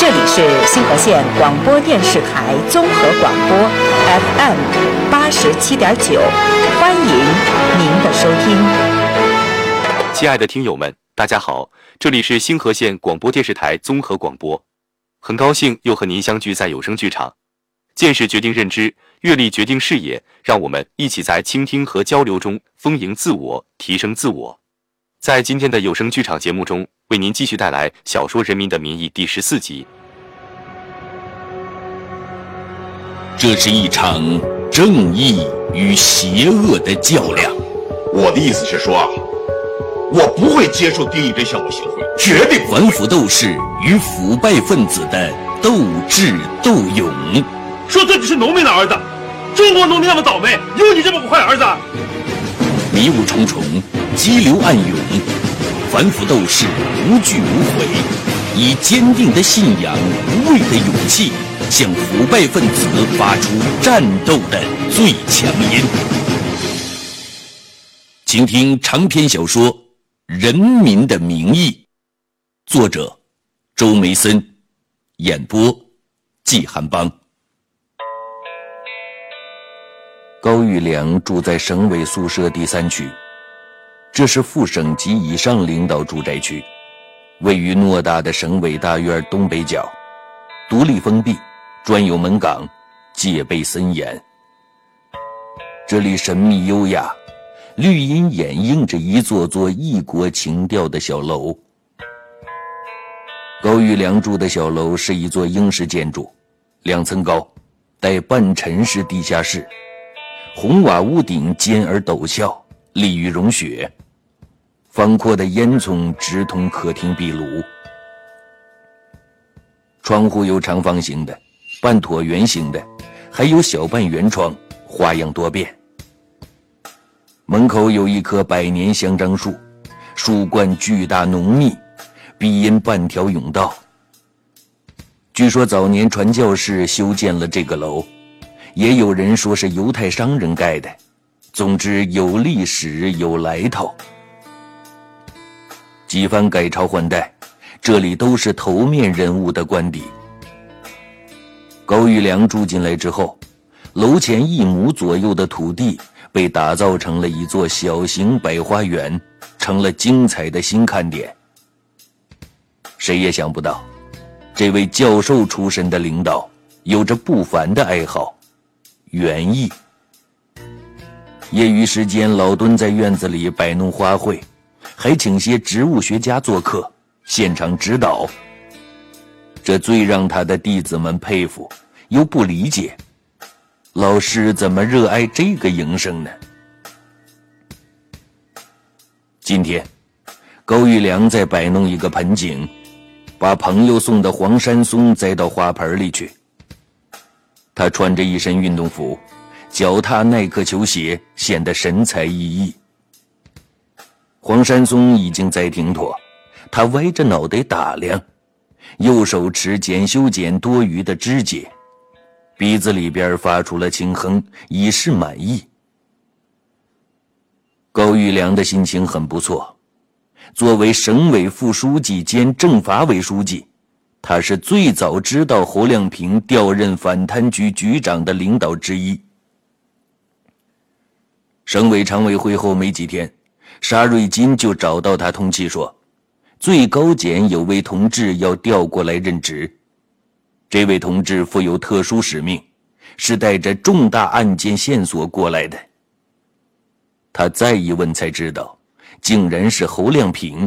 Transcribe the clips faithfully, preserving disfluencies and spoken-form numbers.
这里是星河县广播电视台综合广播 F M 八十七点九，欢迎您的收听。 亲爱的听友们，大家好，这里是星河县广播电视台综合广播，很高兴又和您相聚在有声剧场。见识决定认知，阅历决定视野，让我们一起在倾听和交流中丰盈自我，提升自我。在今天的有声剧场节目中，为您继续带来小说《人民的名义》第十四集。 这是一场正义与邪恶的较量。 我的意思是说啊，我不会接受丁义珍向我行贿，绝对不会。 反腐斗士与腐败分子的斗智斗勇。 说自己是农民的儿子，中国农民那么倒霉，有你这么个坏儿子？ 迷雾重重，激流暗涌，反腐斗士无惧无悔，以坚定的信仰、无畏的勇气，向腐败分子发出战斗的最强音。请听长篇小说《人民的名义》，作者周梅森，演播季寒邦。高玉良住在省委宿舍第三区，这是副省级以上领导住宅区，位于偌大的省委大院东北角，独立封闭，专有门岗，戒备森严。这里神秘优雅，绿荫掩映着一座座异国情调的小楼。高玉良住的小楼是一座英式建筑，两层高，带半陈式地下室，红瓦屋顶尖而陡峭，利于融雪。方阔的烟囱直通客厅壁炉，窗户有长方形的、半椭圆形的，还有小半圆窗，花样多变。门口有一棵百年香樟树，树冠巨大浓密，逼因半条甬道。据说早年传教士修建了这个楼，也有人说是犹太商人盖的，总之有历史有来头。几番改朝换代，这里都是头面人物的官邸。高玉良住进来之后，楼前一亩左右的土地被打造成了一座小型百花园，成了精彩的新看点。谁也想不到，这位教授出身的领导有着不凡的爱好——园艺。业余时间老蹲在院子里摆弄花卉，还请些植物学家做客，现场指导。这最让他的弟子们佩服，又不理解，老师怎么热爱这个营生呢？今天，高玉良在摆弄一个盆景，把朋友送的黄山松栽到花盆里去。他穿着一身运动服，脚踏耐克球鞋，显得神采奕奕。黄山松已经栽挺妥，他歪着脑袋打量，右手持剪修剪多余的枝节，鼻子里边发出了轻哼，以示满意。高玉良的心情很不错，作为省委副书记兼政法委书记，他是最早知道侯亮平调任反贪局局长的领导之一。省委常委会后没几天，沙瑞金就找到他通气说，最高检有位同志要调过来任职。这位同志负有特殊使命，是带着重大案件线索过来的。他再一问才知道，竟然是侯亮平。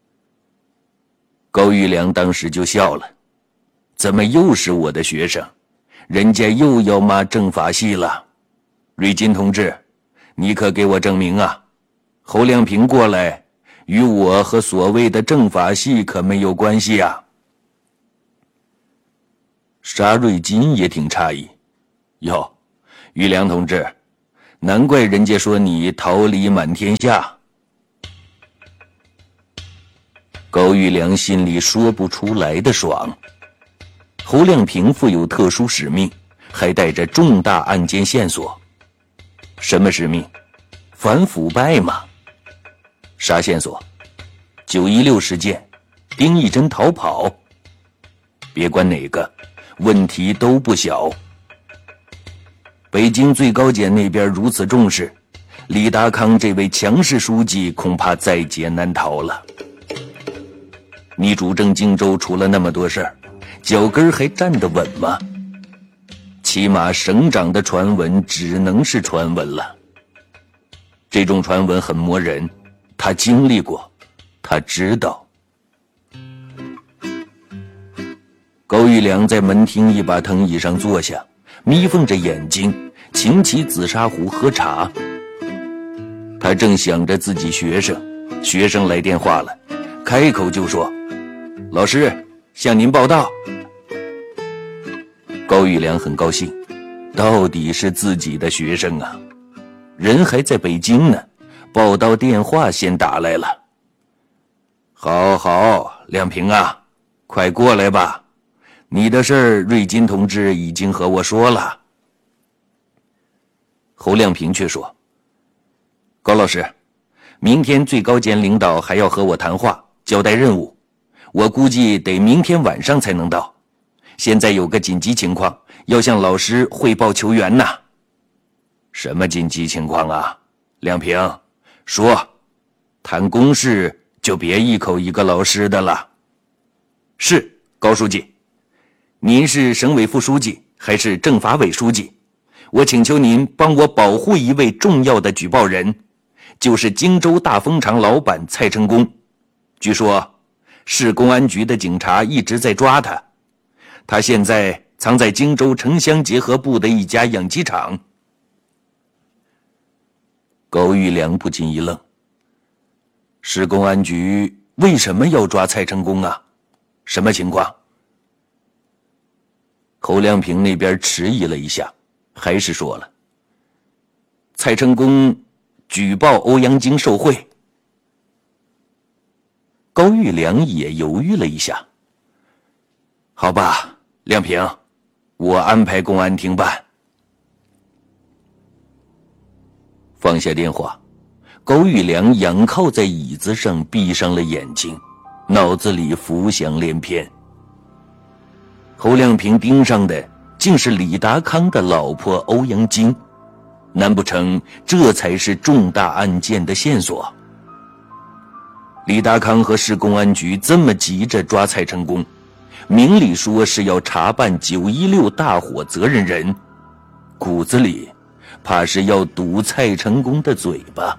高玉良当时就笑了，怎么又是我的学生？人家又要骂政法系了。瑞金同志，你可给我证明啊，侯亮平过来与我和所谓的政法系可没有关系啊。沙瑞金也挺诧异，哟，玉良同志，难怪人家说你桃李满天下。高玉良心里说不出来的爽。侯亮平负有特殊使命，还带着重大案件线索。什么使命？反腐败嘛。啥线索？九一六事件，丁义珍逃跑。 别管哪个，问题都不小。北京最高检那边如此重视，李达康这位强势书记恐怕在劫难逃了。你主政荆州出了那么多事儿，脚跟还站得稳吗？起码省长的传闻只能是传闻了。这种传闻很磨人，他经历过，他知道。高玉良在门厅一把藤椅上坐下，眯缝着眼睛，擎起紫砂壶喝茶。他正想着自己学生，学生来电话了，开口就说：“老师，向您报到。”高玉良很高兴，到底是自己的学生啊，人还在北京呢，报到电话先打来了。好好，亮平啊，快过来吧，你的事儿瑞金同志已经和我说了。侯亮平却说：“高老师，明天最高检领导还要和我谈话，交代任务，我估计得明天晚上才能到。现在有个紧急情况，要向老师汇报求援呐。”什么紧急情况啊？亮平，说。谈公事就别一口一个老师的了。是，高书记。您是省委副书记还是政法委书记？我请求您帮我保护一位重要的举报人，就是荆州大蜂场老板蔡成功。据说市公安局的警察一直在抓他，他现在藏在荆州城乡结合部的一家养鸡场。高玉良不禁一愣，市公安局为什么要抓蔡成功啊？什么情况？侯亮平那边迟疑了一下，还是说了：“蔡成功举报欧阳菁受贿。”高玉良也犹豫了一下。好吧，亮平，我安排公安厅办。放下电话，高玉良仰靠在椅子上，闭上了眼睛，脑子里浮想联翩。侯亮平盯上的竟是李达康的老婆欧阳菁，难不成这才是重大案件的线索？李达康和市公安局这么急着抓蔡成功，明里说是要查办九一六大火责任人，骨子里怕是要堵蔡成功的嘴巴。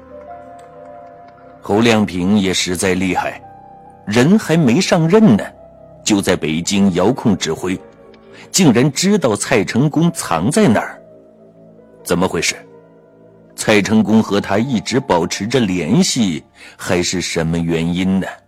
侯亮平也实在厉害，人还没上任呢，就在北京遥控指挥，竟然知道蔡成功藏在哪儿。怎么回事？蔡成功和他一直保持着联系，还是什么原因呢？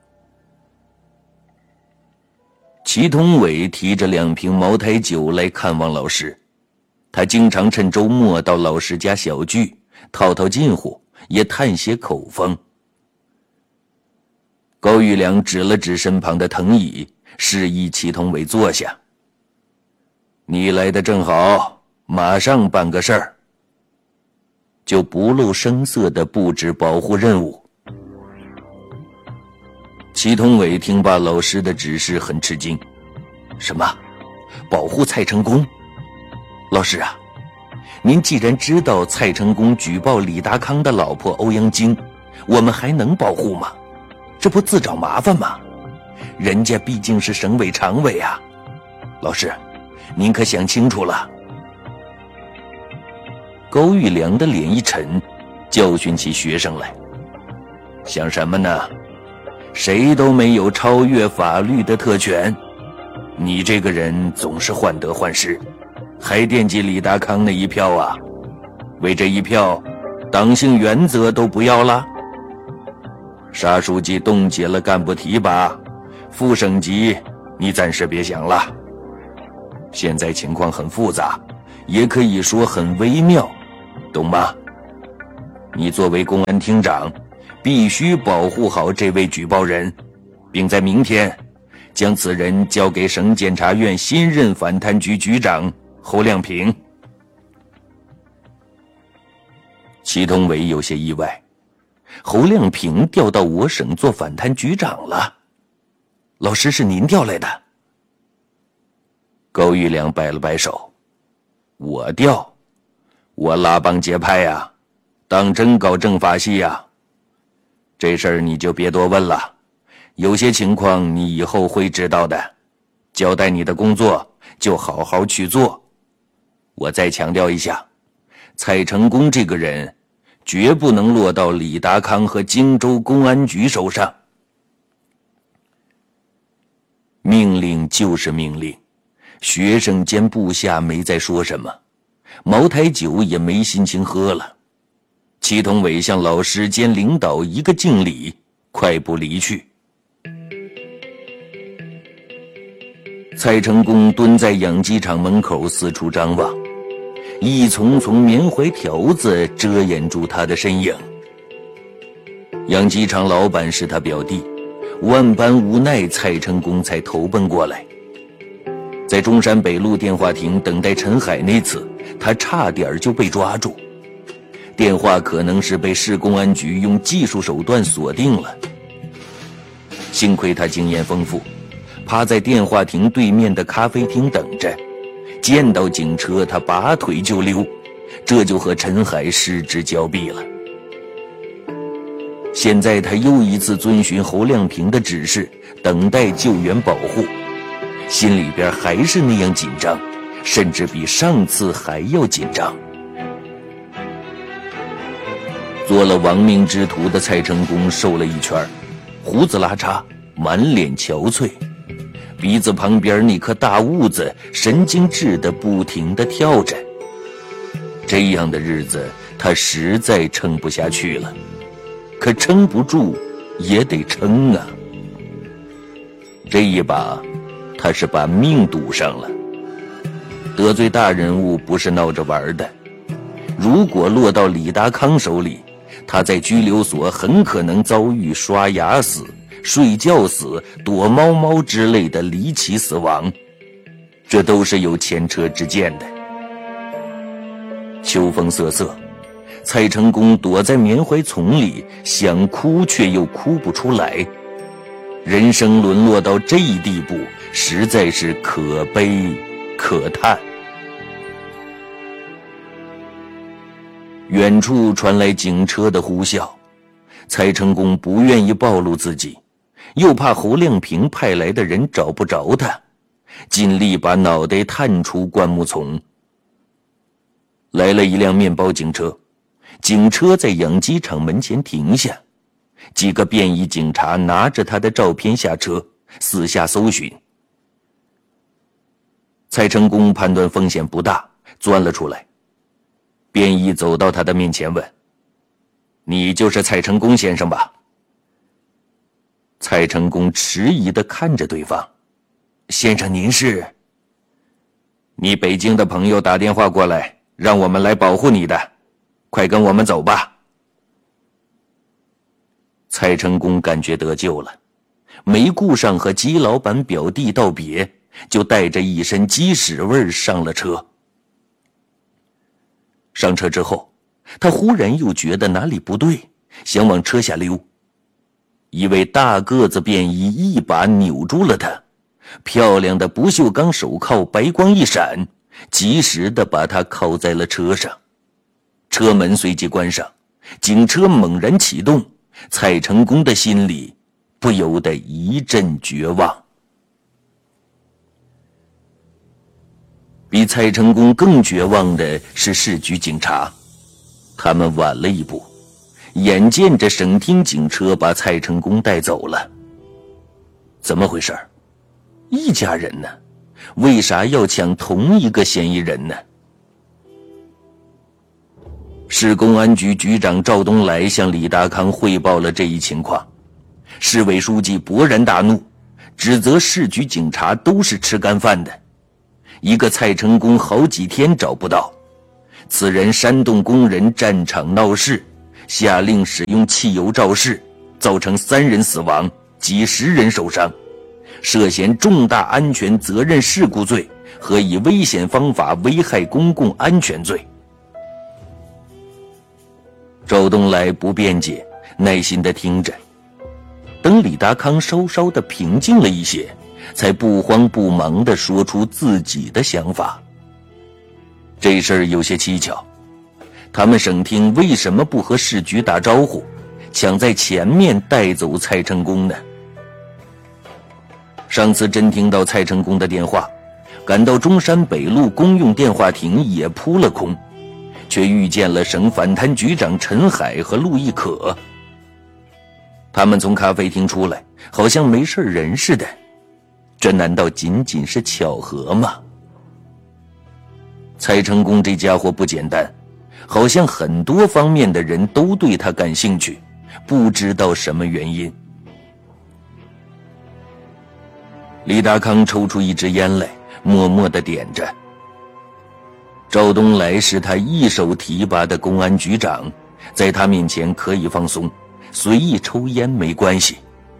祁同伟提着两瓶茅台酒来看望老师，他经常趁周末到老师家小聚，套套近乎，也探些口风。高玉良指了指身旁的藤椅，示意祁同伟坐下。你来的正好，马上办个事儿。就不露声色地布置保护任务。祁同伟听罢老师的指示，很吃惊。什么？保护蔡成功？老师啊，您既然知道蔡成功举报李达康的老婆欧阳菁，我们还能保护吗？这不自找麻烦吗？人家毕竟是省委常委啊。老师，您可想清楚了。高玉良的脸一沉，教训起学生来。想什么呢？谁都没有超越法律的特权。你这个人总是患得患失，还惦记李达康那一票啊？为这一票，党性原则都不要了？沙书记冻结了干部提拔，副省级你暂时别想了。现在情况很复杂，也可以说很微妙，懂吗？你作为公安厅长，必须保护好这位举报人，并在明天将此人交给省检察院新任反贪局局长侯亮平。祁同伟有些意外，侯亮平调到我省做反贪局长了。老师，是您调来的？ 高玉良摆了摆手：“我调，我拉帮结派呀，当真搞政法系呀？这事儿你就别多问了，有些情况你以后会知道的。交代你的工作就好好去做。我再强调一下，蔡成功这个人绝不能落到李达康和荆州公安局手上。”命令就是命令，学生兼部下没再说什么，茅台酒也没心情喝了。祁同伟向老师兼领导一个敬礼，快步离去。蔡成功蹲在养鸡场门口四处张望，一丛丛棉怀条子遮掩住他的身影。养鸡场老板是他表弟，万般无奈，蔡成功才投奔过来。在中山北路电话亭等待陈海那次，他差点就被抓住。电话可能是被市公安局用技术手段锁定了。幸亏他经验丰富，趴在电话亭对面的咖啡厅等着，见到警车他拔腿就溜，这就和陈海失之交臂了。现在他又一次遵循侯亮平的指示，等待救援保护，心里边还是那样紧张，甚至比上次还要紧张。做了亡命之徒的蔡成功瘦了一圈，胡子拉碴，满脸憔悴，鼻子旁边那颗大痦子神经质的不停地跳着。这样的日子他实在撑不下去了，可撑不住也得撑啊。这一把他是把命赌上了。得罪大人物不是闹着玩的，如果落到李达康手里，他在拘留所很可能遭遇刷牙死、睡觉死、躲猫猫之类的离奇死亡，这都是有前车之鉴的。秋风瑟瑟，蔡成功躲在棉槐丛里，想哭却又哭不出来。人生沦落到这一地步，实在是可悲可叹。远处传来警车的呼啸，蔡成功不愿意暴露自己，又怕侯亮平派来的人找不着他，尽力把脑袋探出灌木丛。来了一辆面包警车，警车在养鸡场门前停下，几个便衣警察拿着他的照片下车，四下搜寻。蔡成功判断风险不大，钻了出来。便衣走到他的面前问：“你就是蔡成功先生吧？”蔡成功迟疑地看着对方：“先生您是？”“你北京的朋友打电话过来，让我们来保护你的，快跟我们走吧。”蔡成功感觉得救了，没顾上和鸡老板表弟道别，就带着一身鸡屎味上了车。上车之后，他忽然又觉得哪里不对，想往车下溜。一位大个子便衣一把扭住了他，漂亮的不锈钢手铐白光一闪，及时地把他铐在了车上。车门随即关上，警车猛然启动，蔡成功的心里不由得一阵绝望。比蔡成功更绝望的是市局警察，他们晚了一步，眼见着省厅警车把蔡成功带走了。怎么回事？一家人呢？为啥要抢同一个嫌疑人呢？市公安局局长赵东来向李达康汇报了这一情况，市委书记勃然大怒，指责市局警察都是吃干饭的。一个蔡成功好几天找不到，此人煽动工人战场闹事，下令使用汽油肇事，造成三人死亡，几十人受伤，涉嫌重大安全责任事故罪和以危险方法危害公共安全罪。赵东来不辩解，耐心地听着。等李达康稍稍地平静了一些， 才不慌不忙地说出自己的想法。这事儿有些蹊跷，他们省厅为什么不和市局打招呼，抢在前面带走蔡成功呢？上次真听到蔡成功的电话，赶到中山北路公用电话亭也扑了空，却遇见了省反贪局长陈海和陆亦可。他们从咖啡厅出来，好像没事人似的，这难道仅仅是巧合吗？蔡成功这家伙不简单，好像很多方面的人都对他感兴趣，不知道什么原因。李达康抽出一支烟来，默默地点着。赵东来是他一手提拔的公安局长，在他面前可以放松，随意抽烟没关系。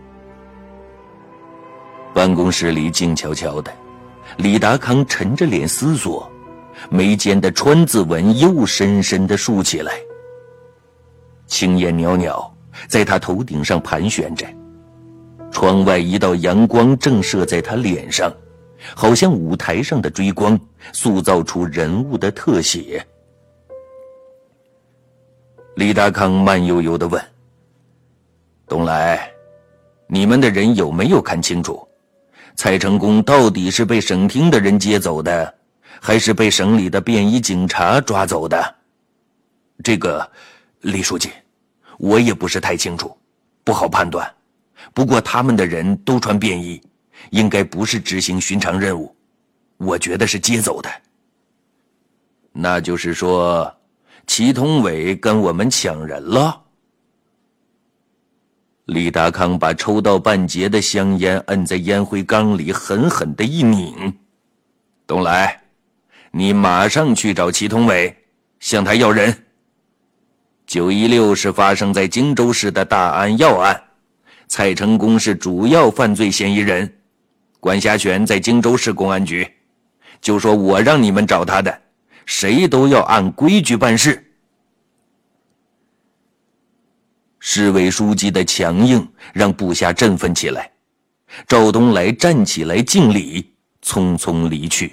办公室里静悄悄的，李达康沉着脸思索，眉间的川字纹又深深地竖起来。青烟袅袅在他头顶上盘旋着，窗外一道阳光正射在他脸上，好像舞台上的追光，塑造出人物的特写。李达康慢悠悠地问：东来，你们的人有没有看清楚，蔡成功到底是被省厅的人接走的，还是被省里的便衣警察抓走的？这个，李书记，我也不是太清楚，不好判断。不过他们的人都穿便衣，应该不是执行寻常任务，我觉得是接走的。那就是说，祁同伟跟我们抢人了？李达康把抽到半截的香烟摁在烟灰缸里，狠狠地一拧。东来，你马上去找祁同伟，向他要人。九一六是发生在荆州市的大案要案，蔡成功是主要犯罪嫌疑人，管辖权在荆州市公安局，就说我让你们找他的，谁都要按规矩办事。市委书记的强硬让部下振奋起来，赵东来站起来敬礼，匆匆离去。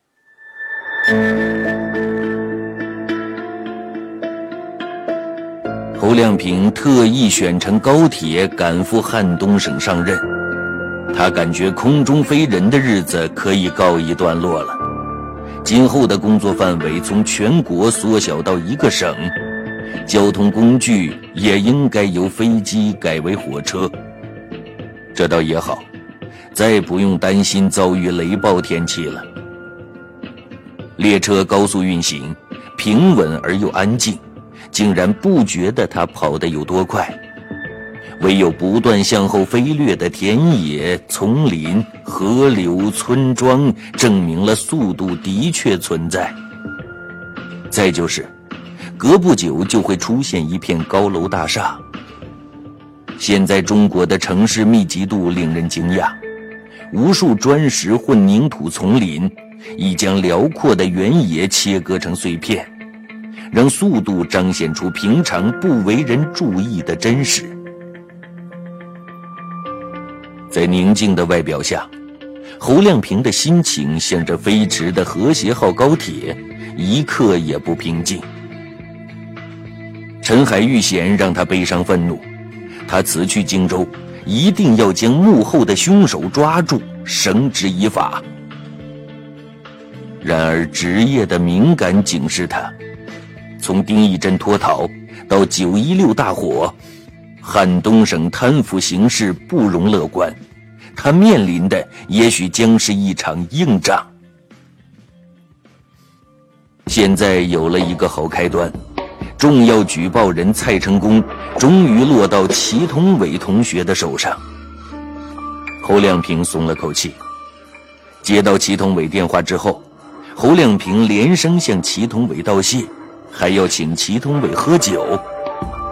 侯亮平特意选乘高铁赶赴汉东省上任，他感觉空中飞人的日子可以告一段落了。今后的工作范围从全国缩小到一个省，交通工具也应该由飞机改为火车。这倒也好，再不用担心遭遇雷暴天气了。列车高速运行，平稳而又安静，竟然不觉得它跑得有多快。唯有不断向后飞掠的田野、丛林、河流、村庄，证明了速度的确存在。再就是隔不久就会出现一片高楼大厦。现在中国的城市密集度令人惊讶，无数砖石混凝土丛林已将辽阔的原野切割成碎片，让速度彰显出平常不为人注意的真实。在宁静的外表下，侯亮平的心情像这飞驰的和谐号高铁，一刻也不平静。陈海遇险让他悲伤愤怒，他辞去荆州，一定要将幕后的凶手抓住，绳之以法。然而职业的敏感警示他，从丁义珍脱逃到九一六大火，汉东省贪腐形势不容乐观，他面临的也许将是一场硬仗。现在有了一个好开端，重要举报人蔡成功终于落到祁同伟同学的手上。侯亮平松了口气。接到祁同伟电话之后，侯亮平连声向祁同伟道谢，还要请祁同伟喝酒。